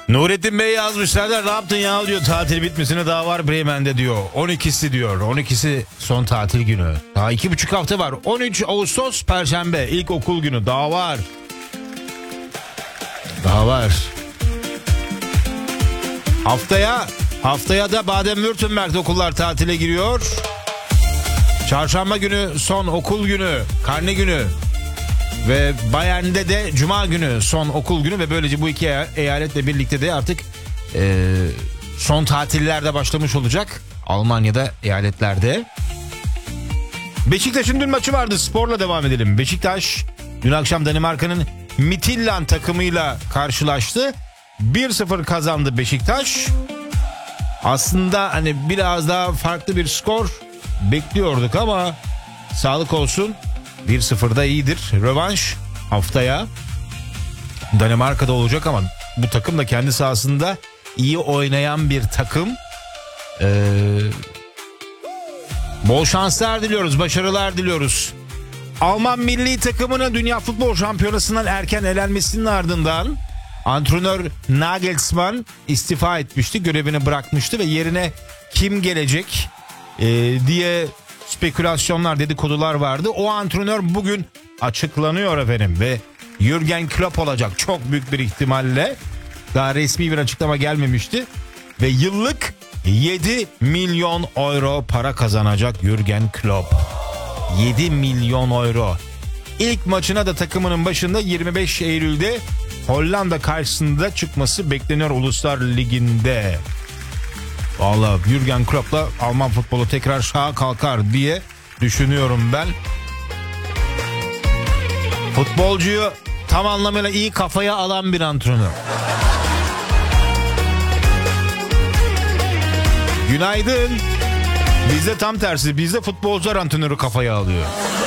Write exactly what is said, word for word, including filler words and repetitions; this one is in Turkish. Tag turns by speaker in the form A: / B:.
A: Nurettin Bey yazmışlar da ne yaptın ya diyor, tatil bitmesine daha var Bremen'de diyor. on ikisi diyor, on ikisi son tatil günü. Daha iki buçuk hafta var. on üç Ağustos Perşembe ilk okul günü, daha var. Daha var. Haftaya haftaya da Baden-Württemberg'de okullar tatile giriyor. Çarşamba günü son okul günü, karne günü. Ve Bayern'de de Cuma günü son okul günü ve böylece bu iki eyaletle birlikte de artık e, son tatiller de başlamış olacak. Almanya'da, eyaletlerde. Beşiktaş'ın dün maçı vardı, sporla devam edelim. Beşiktaş dün akşam Danimarka'nın Midtjylland takımıyla karşılaştı. bir sıfır kazandı Beşiktaş. Aslında hani biraz daha farklı bir skor bekliyorduk ama sağlık olsun. bir sıfırda iyidir. Rövanş haftaya Danimarka'da olacak ama bu takım da kendi sahasında iyi oynayan bir takım. Ee, bol şanslar diliyoruz, başarılar diliyoruz. Alman milli takımının Dünya Futbol Şampiyonası'ndan erken elenmesinin ardından antrenör Nagelsmann istifa etmişti, görevini bırakmıştı ve yerine kim gelecek ee, diye spekülasyonlar, dedikodular vardı. O antrenör bugün açıklanıyor efendim ve Jürgen Klopp olacak çok büyük bir ihtimalle. Daha resmi bir açıklama gelmemişti ve yıllık yedi milyon euro para kazanacak Jürgen Klopp. yedi milyon euro. İlk maçına da takımının başında yirmi beş Eylül'de Hollanda karşısında çıkması bekleniyor Uluslar Ligi'nde. Vallahi Jürgen Klopp'la Alman futbolu tekrar şaha kalkar diye düşünüyorum ben. Futbolcuyu tam anlamıyla iyi kafaya alan bir antrenör. Günaydın. Bizde tam tersi. Bizde futbolcular antrenörü kafaya alıyor.